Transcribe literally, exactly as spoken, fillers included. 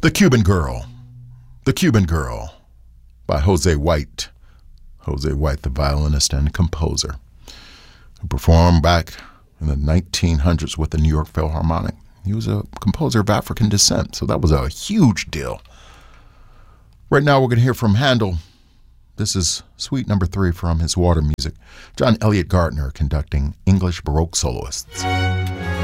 The Cuban Girl. The Cuban Girl by Jose White. Jose White, the violinist and composer, who performed back in the nineteen hundreds with the New York Philharmonic. He was a composer of African descent, so that was a huge deal. Right now we're going to hear from Handel. This is suite number three from his Water Music. John Elliott Gardner conducting English Baroque soloists.